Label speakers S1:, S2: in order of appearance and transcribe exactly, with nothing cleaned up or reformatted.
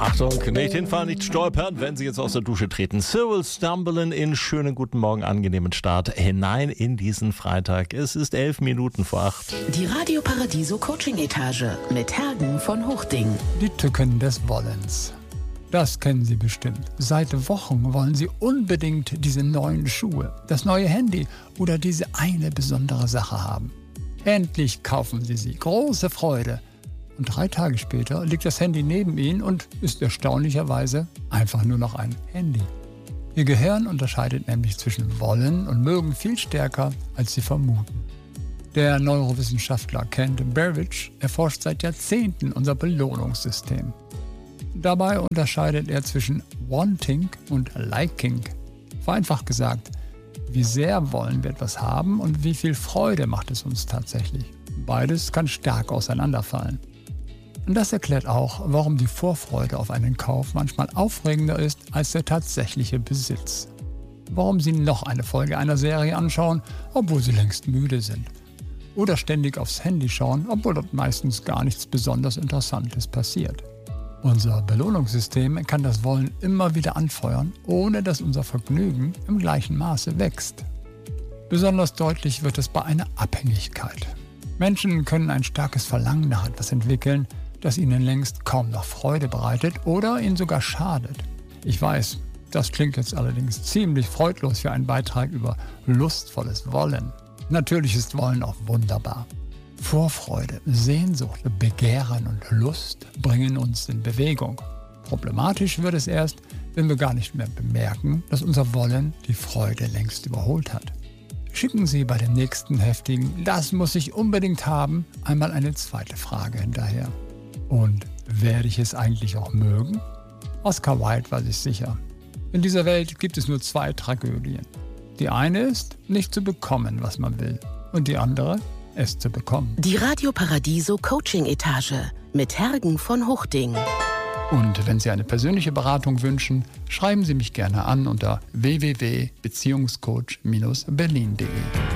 S1: Achtung, nicht hinfallen, nicht stolpern, wenn Sie jetzt aus der Dusche treten. Cyril Stumbling in schönen guten Morgen, angenehmen Start hinein in diesen Freitag. Es ist elf Minuten vor acht.
S2: Die Radio Paradiso Coaching Etage mit Hergen von Hochding.
S3: Die Tücken des Wollens. Das kennen Sie bestimmt. Seit Wochen wollen Sie unbedingt diese neuen Schuhe, das neue Handy oder diese eine besondere Sache haben. Endlich kaufen Sie sie. Große Freude. Und drei Tage später liegt das Handy neben Ihnen und ist erstaunlicherweise einfach nur noch ein Handy. Ihr Gehirn unterscheidet nämlich zwischen Wollen und Mögen viel stärker, als Sie vermuten. Der Neurowissenschaftler Kent Berridge erforscht seit Jahrzehnten unser Belohnungssystem. Dabei unterscheidet er zwischen Wanting und Liking. Vereinfacht gesagt, wie sehr wollen wir etwas haben und wie viel Freude macht es uns tatsächlich. Beides kann stark auseinanderfallen. Und das erklärt auch, warum die Vorfreude auf einen Kauf manchmal aufregender ist als der tatsächliche Besitz. Warum Sie noch eine Folge einer Serie anschauen, obwohl Sie längst müde sind. Oder ständig aufs Handy schauen, obwohl dort meistens gar nichts besonders Interessantes passiert. Unser Belohnungssystem kann das Wollen immer wieder anfeuern, ohne dass unser Vergnügen im gleichen Maße wächst. Besonders deutlich wird es bei einer Abhängigkeit. Menschen können ein starkes Verlangen nach etwas entwickeln, das ihnen längst kaum noch Freude bereitet oder ihnen sogar schadet. Ich weiß, das klingt jetzt allerdings ziemlich freudlos für einen Beitrag über lustvolles Wollen. Natürlich ist Wollen auch wunderbar. Vorfreude, Sehnsucht, Begehren und Lust bringen uns in Bewegung. Problematisch wird es erst, wenn wir gar nicht mehr bemerken, dass unser Wollen die Freude längst überholt hat. Schicken Sie bei dem nächsten heftigen „Das muss ich unbedingt haben" einmal eine zweite Frage hinterher. Und werde ich es eigentlich auch mögen? Oscar Wilde war sich sicher. In dieser Welt gibt es nur zwei Tragödien. Die eine ist, nicht zu bekommen, was man will. Und die andere, es zu bekommen.
S2: Die Radio Paradiso Coaching Etage mit Hergen von Hochding.
S3: Und wenn Sie eine persönliche Beratung wünschen, schreiben Sie mich gerne an unter w w w punkt beziehungscoach Bindestrich berlin punkt de.